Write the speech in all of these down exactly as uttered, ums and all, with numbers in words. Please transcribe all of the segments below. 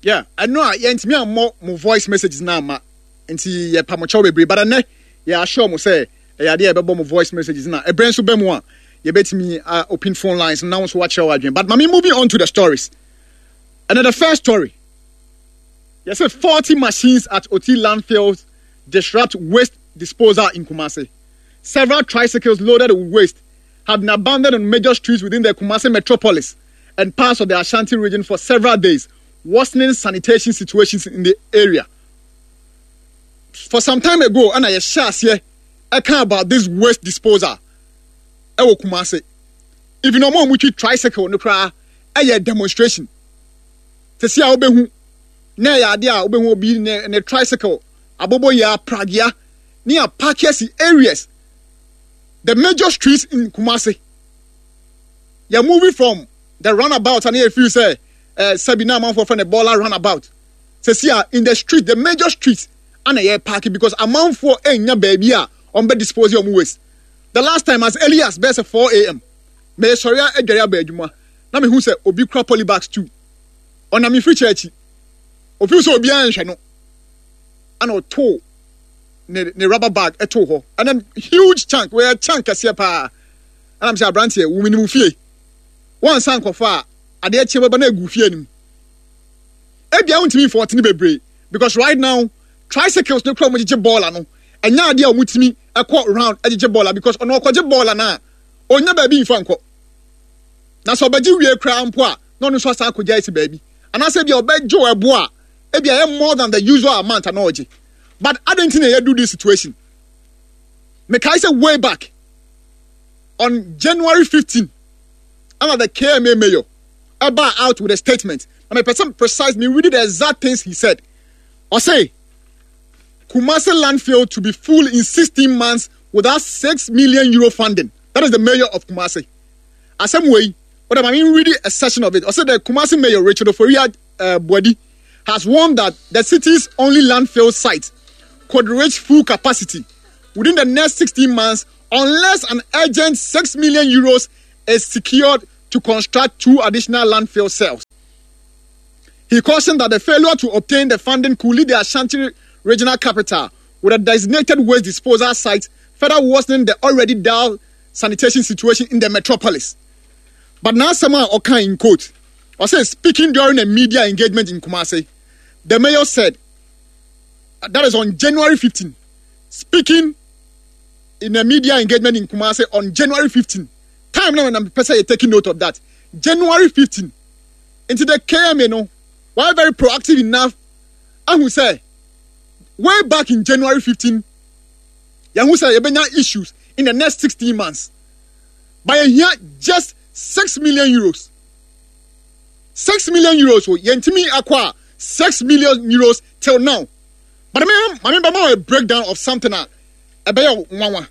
Yeah, I know. I ain't me more more voice messages now, ma. Nti ye pa mo chow bebre, but ane ye assure mo say e ade e be bo mo voice messages now. E brain so be mo a ye betimi uh, open phone lines now so watch your dream. But mami moving on to the stories. Another first story. Yes, forty machines at Oti landfills disrupt waste disposal in Kumasi. Several tricycles loaded with waste have been abandoned on major streets within the Kumasi metropolis and parts of the Ashanti region for several days, worsening sanitation situations in the area. For some time ago, and I share here, I care about this waste disposal. Ewo Kumasi. If you know more, we tricycle no cry, a demonstration. To see how be na ya ade a obehu obi ne tricycle abobo ya pragia near parkers areas, the major streets in Kumasi. You're moving from the runabout and if you say uh, Sabina man for a baller runabout to see in the street, the major streets and a parking because amount for enya baby on be disposal of waste. The last time as early as best four a.m. me sorry a gaya beduma na me hu say obi kra polybags too on na me free church ofi so obi anhwe no ana to ne ne rubber bag eto ho and then huge chunk where chunk kase pa and am say brand here wo minimum fie one san kofa ade eche baba na egu fie nim e bia untimi fourteen bebre because right now tricycles no kro mo gije baller no enya ade a mutimi ekọ round agije baller because ono okoje baller na onya ba bi mfa nko na so baji wie kra mpo a no no so san koja isi ba bi ana say bia obejo ebo a e bia more than the usual amount anoje. But I don't think they do this situation. Mekai say way back on January fifteenth, under the K M A mayor, about out with a statement. And a person precise me read the exact things he said. Or say, Kumasi landfill to be full in sixteen months without six million euro funding. That is the mayor of Kumasi. As some way, but I mean reading a section of it. Or say the Kumasi mayor Rachel Oforia uh, Bodi has warned that the city's only landfill site could reach full capacity within the next sixteen months unless an urgent six million euros is secured to construct two additional landfill cells. He cautioned that the failure to obtain the funding could lead the Ashanti regional capital with a designated waste disposal site, further worsening the already dire sanitation situation in the metropolis. But now someone occur in quote, or say speaking during a media engagement in Kumasi, the mayor said, that is on January fifteenth. Speaking in a media engagement in Kumasi on January fifteenth. Time now when I'm taking note of that. January fifteenth. Into the K M A, no, why very proactive enough. And who say, way back in January fifteenth, and who say, you issues in the next sixteen months. By a year, just six million euros. Six million euros. Yentimi acquire six million euros till now. But I remember a breakdown of something that about one.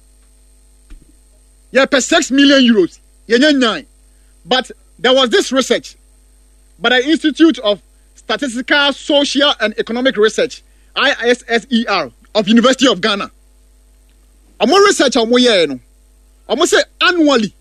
Yeah, per six million euros. Yeah, nine. But there was this research by the Institute of Statistical, Social and Economic Research, I S S E R, of University of Ghana. I'm more research on where no. I'm say annually.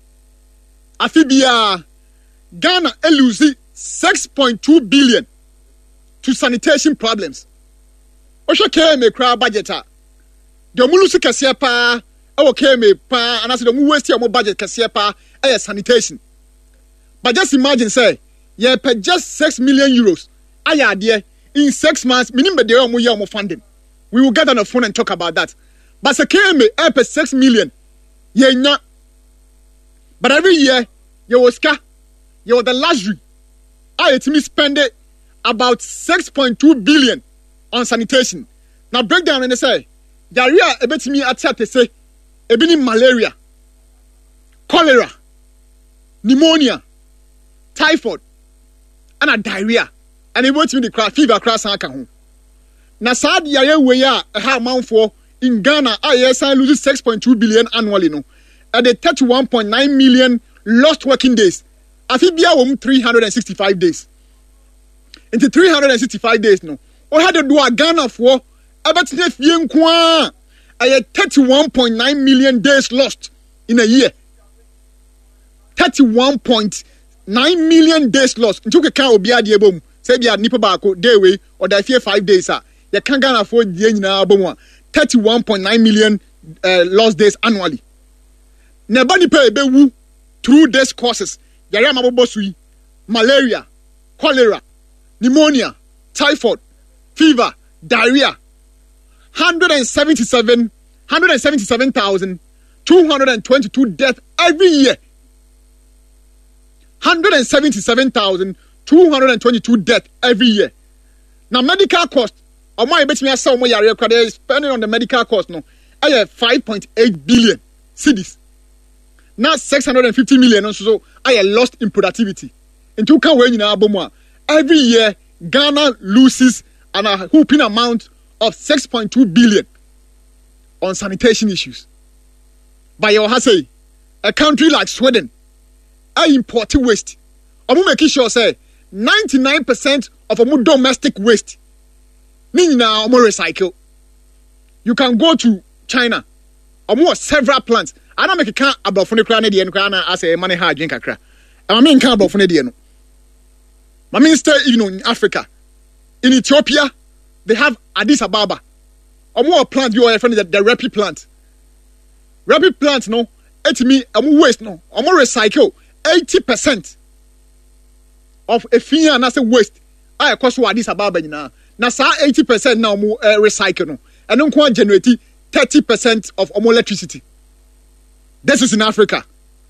Afibia Ghana loses six point two billion to sanitation problems. Osho K M A crowd budget. The mulusi kasiya pa, ewo K M A pa, and I said the mu waste your budget kasiya pa, eh sanitation. But just imagine say, yeah, pay just six million euros. Aya idea in six months, minimum the year mu funding. We will get on the phone and talk about that. But the K M A eh pay six million, yeah not. But every year, you was ka, you the luxury. I it me spend it about six point two billion. On sanitation. Now breakdown and they say diarrhea a bit me at say a bit malaria, cholera, pneumonia, typhoid, and a diarrhea. And it wants me the crash fever crash home. Now sad diarrhea way a high amount for in Ghana, I S I loses six point two billion annually no. At the thirty-one point nine million lost working days. Afibia wom three hundred sixty-five days. Into three hundred sixty-five days no. Or had to do a Ghana for about I had thirty-one point nine million days lost in a year. thirty-one point nine million days lost. Into a car will be at the say bia nipa ba ko day we or da fear five days ah you can Ghana for die nyina abomu thirty-one point nine million uh, lost days annually na ba nipa e be wu through these causes yare amabobo sui malaria cholera pneumonia typhoid fever diarrhea one hundred seventy-seven one hundred seventy-seven thousand two hundred twenty-two deaths every year. one hundred seventy-seven thousand two hundred twenty-two deaths every year. Now, medical cost, or my bet me, I saw my area spending on the medical cost no, I have five point eight billion cedis. Now, six hundred fifty million, so I have lost in productivity. In two countries in Abomwa, every year, Ghana loses an a whooping amount of six point two billion on sanitation issues. By your say, a country like Sweden, I import waste. I'm making sure say ninety-nine percent of our domestic waste. Meaning now I'm recycle. You can go to China. I'm more several plants. I don't make a can about funny crown and crown as a money hard drink a crack. I mean can about funny no. My minister, you know, in Africa, in Ethiopia, they have Addis Ababa. I'm more plant you are friend the, the Repi plant. Rapid plant no, it me I'm waste no, I'm recycle eighty percent of a fee and as a waste. I cost what this about now. Now, eighty percent now more uh, recycle no, and don't quite generate thirty percent of our electricity. This is in Africa.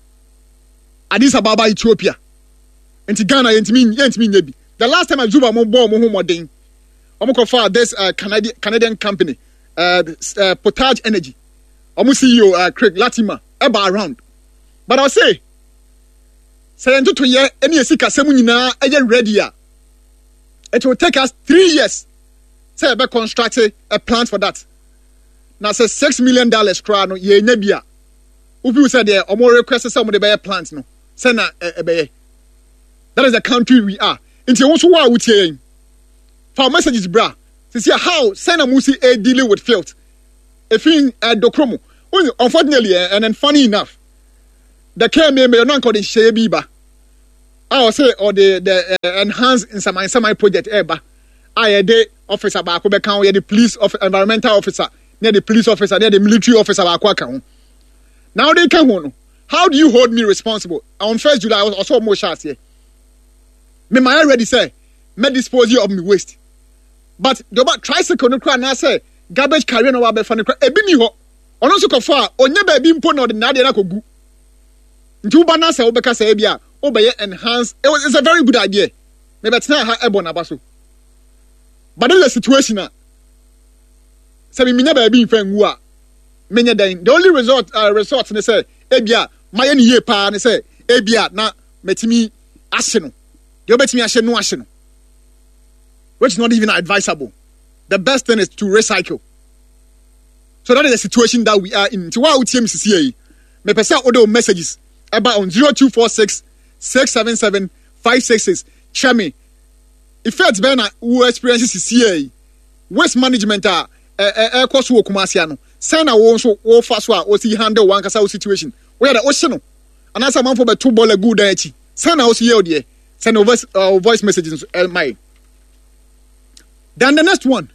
Addis Ababa, Ethiopia, and Ghana, and me, and me, maybe. The last time I drew a more bomb, more thing, I'm going to this uh, Canadian Canadian company, uh, uh, Potage Energy. I'm going to see you, uh, Craig Latimer, about around. But I'll say, say, and to year, any Sika Semunina, agent ready. It will take us three years. Say, about constructing a plant for that. Now, say six million dollars crown, ye nebia. If you said there, or more requests some of the bear plants, no. Say, na, a bear. That is the country we are. Into also, what would say? For messages, bra. To see how Sena Musi a dealing with filth. A thing at Dokromo. Unfortunately, and then funny enough, the care may be not called in Shebiba. I will say, or the, the uh, enhanced in some semi project ever. I a day officer back over county, the police of environmental officer, near the police officer, near the military officer back account. Now they come on. How do you hold me responsible? On first July, I was also more shots here. Me, my already say, me dispose of me waste. But the about tricycle no cry now say garbage carrier no wabe fan cry. Ebi ni ho. Ono so kofa onye ba bi mpo na de na de na kogu. Nti uba na say obeka say bia obeye enhance. It was, it's a very good idea. Me bet na ha ebo na baso. But the situation na say me nya ba bi mfa ngu a menye dan. The only result uh, resort ne say ebia maye ni ye pa ne say ebia na metimi ahye no. De obetimi ahye no ahye no. Which is not even advisable. The best thing is to recycle. So that is the situation that we are in. So why would you see me person order messages about on zero two four six six seven seven five six six. Share me. If it's been who experiences C A waste management are a cost work Kumasiano. Send a one so all fast or see handle one case situation. Where the ocean and as a man for the two ball a good day. Send out here. Send over uh, voice messages. Uh, my. Then the next one.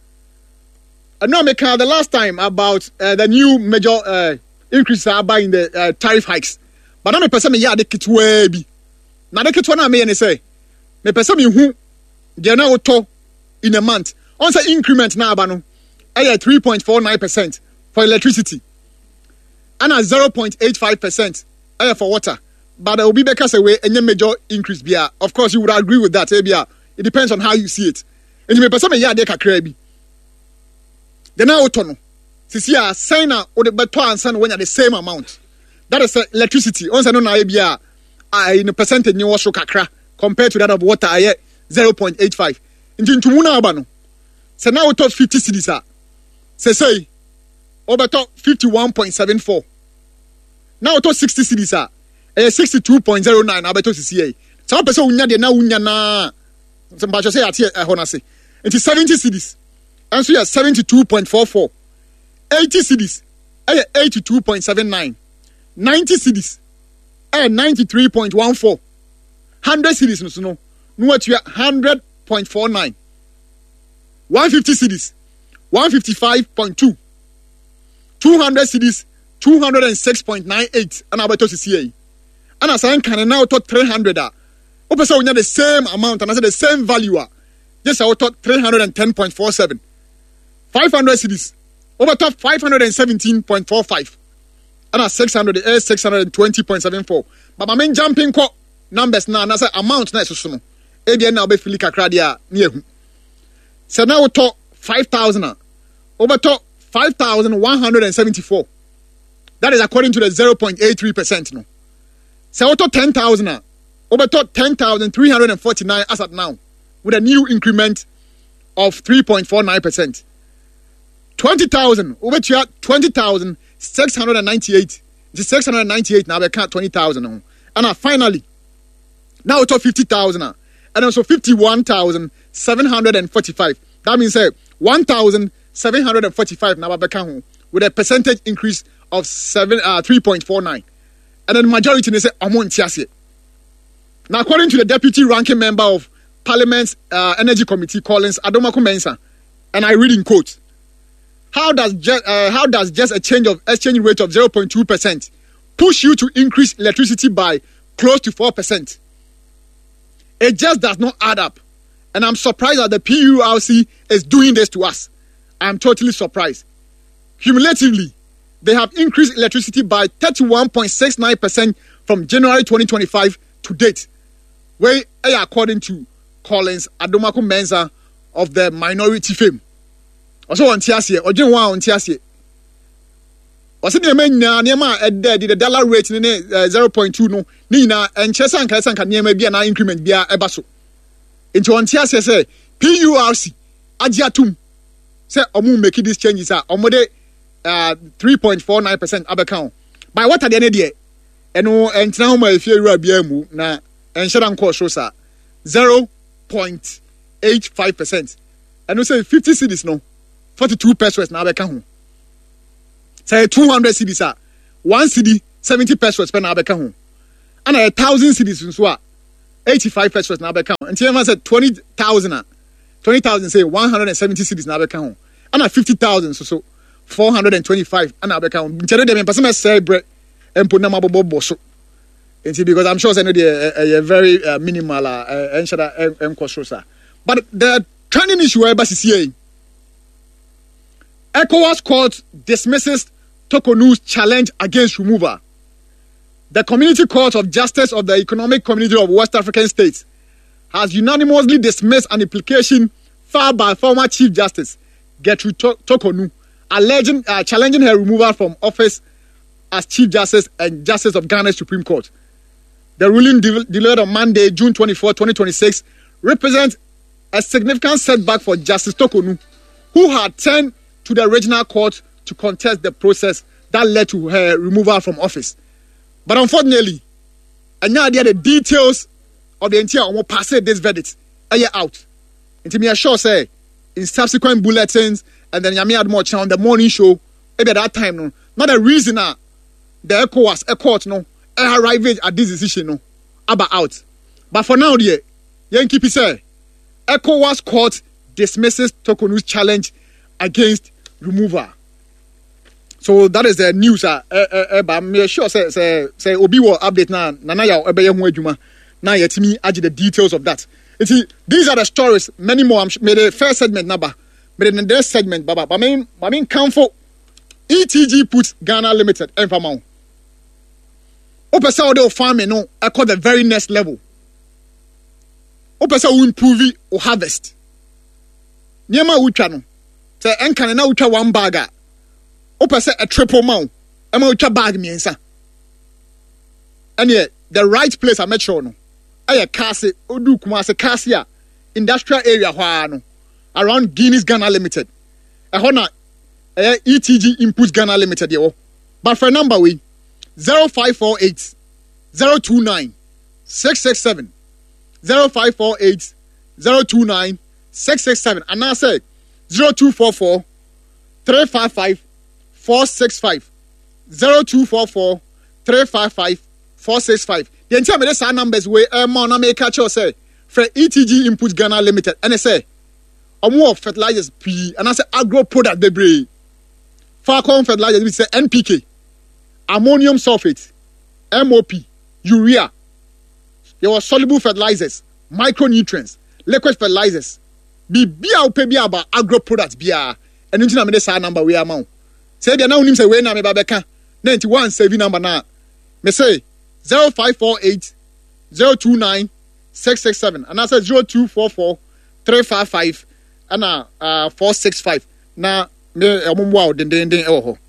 I know me the last time about uh, the new major uh, increase about in the uh, tariff hikes. But I'm a person me ya de kitwe bi. Na de kitwa na me ne say. Me person me hu de na auto in a month. On say increment na aba no. Eh three point four nine percent for electricity. And a zero point eight five percent eh for water. But there will be because away any major increase bia. Of course you would agree with that eh bia. It depends on how you see it. And you may person me ya de kakra bi. The now auto no. Sisi a sign na o de beto ansa no when the same amount. That is uh, electricity. Once I know na e bia uh, in a percentage ni wo so kakra compared to that of water I zero point eight five. Nti ntumu na aba no. Se na auto fifty cedis a. Se say o beto fifty-one point seven four. Now auto sixty cedis a. Eh sixty-two point zero nine abeto sisi e. Some person unya de na unya na. Some ba say ati e ho na se. Nti seventy cedis. And so you are seventy-two point four four. eighty cedis. Eh eighty-two point seven nine. ninety cedis. Eh ninety-three point one four. one hundred cedis no so no. No what you are one hundred point four nine. one hundred fifty cedis, one hundred fifty-five point two. two hundred cedis, two hundred six point nine eight. And I to see. And as I can now talk three hundred. Open so we the same amount and I said the same value. Just I thought three hundred ten point four seven. five hundred cedis. Over top five hundred seventeen point four five. And at six hundred, uh, six hundred twenty point seven four. But my main jumping co numbers now, and I say amount na so no. A B N now be Filika Kradia near. So now we talk five thousand. Over top five thousand one hundred seventy-four. That is according to the zero point eight three percent. No. So we talk ten thousand. Over top ten thousand three hundred forty-nine as at now, with a new increment of three point four nine percent. twenty thousand, over to twenty thousand six hundred ninety-eight. It's six hundred ninety-eight now, we count twenty thousand. And now finally, now it's fifty thousand. And also fifty-one thousand seven hundred forty-five. That means uh, one thousand seven hundred forty-five now, with a percentage increase of seven, uh, three point four nine. And then the majority, they say, amount tiasi. Now, according to the deputy ranking member of Parliament's uh, Energy Committee, Collins Adomako Mensah, and I read in quote, how does just, uh, how does just a change of exchange rate of zero point two percent push you to increase electricity by close to four percent? It just does not add up. And I'm surprised that the P U R C is doing this to us. I'm totally surprised. Cumulatively, they have increased electricity by thirty-one point six nine percent from January twenty twenty-five to date. Where, according to Collins Adomako Mensah of the Minority Fame. Also on Tiasie, or Jim on Tiasie. Also, the main Niama at the dollar rate in zero point two no, Nina and Chesan Kasan can near maybe an increment via Ebaso. Into on Tiasie say, P U R C, Adjatum, say, Omu making these changes are Omode uh three point four nine percent abacount. By what are the idea? And no, and now my fear will be a move now. And Shadan course zero point eight five percent. And we say fifty cities no, forty-two pesos now become. Say two hundred cities are one city, seventy pesos per now become. And a thousand cities in Swa, eighty-five pesos now become. And Tiaman said twenty thousand, twenty thousand say one hundred seventy cities now become. And a fifty thousand so so four hundred twenty-five and now become. Tell them, person say bread and put them up bosso. Because I'm sure it's a, a, a very uh, minimal and uh, but the trending issue is C C A. ECOWAS court dismisses Tokonu's challenge against removal. The Community Court of Justice of the Economic Community of West African States has unanimously dismissed an application filed by former Chief Justice Gertrude Tokonu, alleging uh, challenging her removal from office as Chief Justice and Justice of Ghana's Supreme Court. The ruling de- delayed on Monday, June twenty-fourth, twenty twenty-six, represents a significant setback for Justice Tokonu, who had turned to the regional court to contest the process that led to her removal from office. But unfortunately, and now the details of the entire almost passed this verdict are out. And me sure say in subsequent bulletins and then Yami had more on the morning show, maybe at that time, no, not a reason uh, the ECOWAS, a court, no. Arrived at this decision no about out. But for now, the Yankee say ECOWAS court dismisses Tokonu's challenge against removal. So that is the news. Uh, uh, uh, but I'm sure say say say Obi will update now. Nana ya obeye hu adwuma. Now yet me add the details of that. You see, these are the stories. Many more. I'm made the first segment number, but in the next segment, baba. I mean, I mean, Camfo E T G puts Ghana Limited and Famao. Opesa ode farming no at the very next level. Opesa will improve it or harvest. Niema ucha no. Say enkan na ucha one bag a. Opesa a triple mount. Ema ucha bag miensa. And yet the right place I met sure no. Aye Kasi odu Kumasi Kasia industrial area hwa no. Around Guinness Ghana Limited. E ho na E T G Inputs Ghana Limited yo. But for number we zero five four eight zero two nine six six seven zero five four eight zero two nine six six seven and now say zero two four four three five five four six five zero two four four three five five four six five. The entire me say numbers we e mo na me catch you say for E T G Input Ghana Limited and I say omo fertilizers p and I say agro product bebre Falcon fertilizers we say N P K ammonium sulfate M O P urea your soluble fertilizers micronutrients liquid fertilizers be be a pay be about agro products bia and ntina me say number we amount say dia na unim say we na me ba beka ninety-one saving number na me say zero five four eight zero two nine six six seven and I say zero two four four three five five and uh four six five na me omumwa den den den e wo ho